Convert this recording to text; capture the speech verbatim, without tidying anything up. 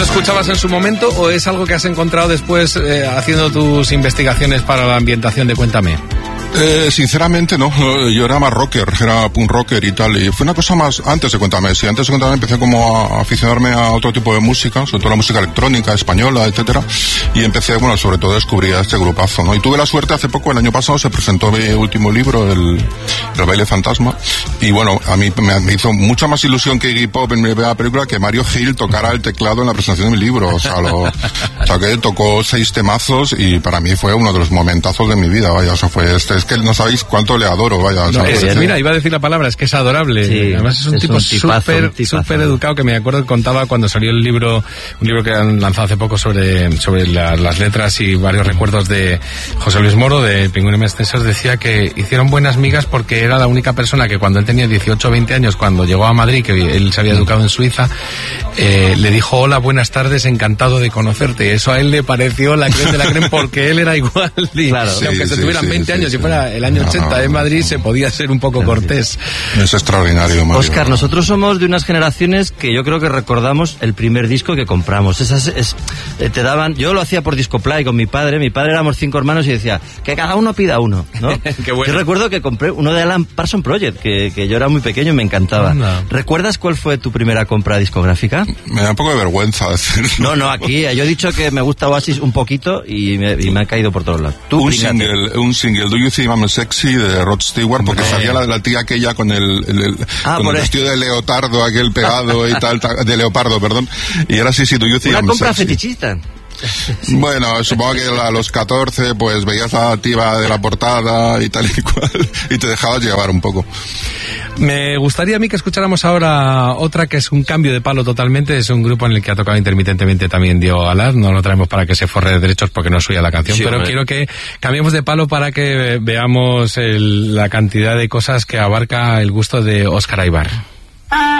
escuchabas en su momento o es algo que has encontrado después eh, haciendo tus investigaciones para la ambientación de Cuéntame? Eh, sinceramente no, yo era más rocker, era punk rocker y tal, y fue una cosa más antes de Cuéntame. Sí, antes de Cuéntame empecé como a aficionarme a otro tipo de música, sobre todo la música electrónica, española, etcétera, y empecé, bueno, sobre todo descubrí a este grupazo, ¿no? Y tuve la suerte hace poco, el año pasado, se presentó mi último libro, el, el Baile Fantasma, y bueno, a mí me, me hizo mucha más ilusión que Iggy Pop en mi película que Mario Gil tocara el teclado en la presentación de mi libro, o sea, lo, o sea que tocó seis temazos y para mí fue uno de los momentazos de mi vida, vaya, o sea, fue este, es que no sabéis cuánto le adoro, vaya. No, es, es, mira, iba a decir la palabra, es que es adorable. Sí, además es un es tipo un tipazo, súper un tipazo. súper educado, que me acuerdo que contaba cuando salió el libro, un libro que han lanzado hace poco sobre, sobre la, las letras y varios recuerdos de José Luis Moro, de Pingüino y Mestensor, decía que hicieron buenas migas porque era la única persona que cuando él tenía dieciocho o veinte años, cuando llegó a Madrid, que él se había educado en Suiza, eh, le dijo: hola, buenas tardes, encantado de conocerte. Eso a él le pareció la creen de la creen porque él era igual. Y, claro. y aunque Sí, se sí, tuvieran sí, veinte sí, años sí. y fuera el año ochenta en Madrid, se podía ser un poco cortés. Es extraordinario, Mario. Óscar, nosotros somos de unas generaciones que yo creo que recordamos el primer disco que compramos. Esas, es, eh, te daban, yo lo hacía por Discoplay con mi padre. Mi padre éramos cinco hermanos y decía que cada uno pida uno, ¿no? Qué bueno. Yo recuerdo que compré uno de Alan Parsons Project, que, que yo era muy pequeño y me encantaba. Anda. ¿Recuerdas cuál fue tu primera compra discográfica? Me da un poco de vergüenza decirlo. No, no, aquí yo he dicho que me gusta Oasis un poquito y me, y me ha caído por todos lados. Tú, un fíjate. single, un single, Do You Think I'm Sexy, de Rod Stewart, porque Hombre. salía la, la tía aquella con el, el, el, Ah, con por el ahí. vestido de leotardo, aquel pegado y tal, tal, de leopardo, perdón, y era así, sí, Do You Think Una I'm compra Sexy. fetichista. Bueno, supongo que a los catorce pues veías a la tía de la portada y tal y cual, y te dejabas llevar un poco. Me gustaría a mí que escucháramos ahora otra que es un cambio de palo totalmente. Es un grupo en el que ha tocado intermitentemente también Diego Galaz. No lo traemos para que se forre de derechos porque no es suya la canción, Sí, pero hombre. quiero que cambiemos de palo para que veamos el, la cantidad de cosas que abarca el gusto de Óscar Aybar.